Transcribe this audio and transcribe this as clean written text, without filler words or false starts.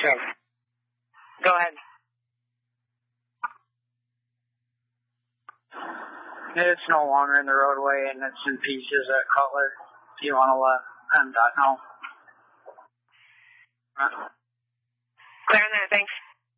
Sure. Go ahead. It's no longer in the roadway, and it's in pieces at Cutler. If you want to let PennDOT know. Clear on that, thanks.